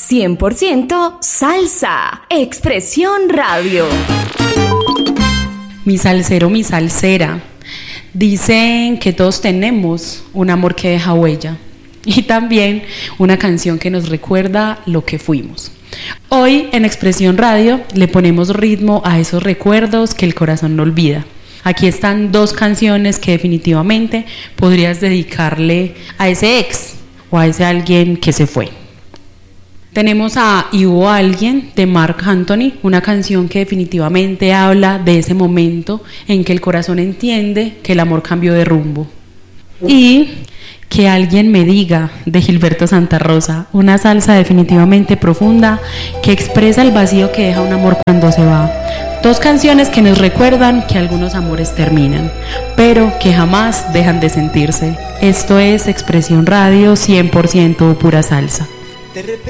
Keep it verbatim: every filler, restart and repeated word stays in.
cien por ciento salsa. Expresión Radio. Mi salsero, mi salsera. Dicen que todos tenemos un amor que deja huella y también una canción que nos recuerda lo que fuimos. Hoy en Expresión Radio le ponemos ritmo a esos recuerdos que el corazón no olvida. Aquí están dos canciones que definitivamente podrías dedicarle a ese ex o a ese alguien que se fue. Tenemos a Y hubo alguien de Marc Anthony, una canción que definitivamente habla de ese momento en que el corazón entiende que el amor cambió de rumbo. Y Que alguien me diga, de Gilberto Santa Rosa, una salsa definitivamente profunda que expresa el vacío que deja un amor cuando se va. Dos canciones que nos recuerdan que algunos amores terminan, pero que jamás dejan de sentirse. Esto es Expresión Radio, cien por ciento pura salsa.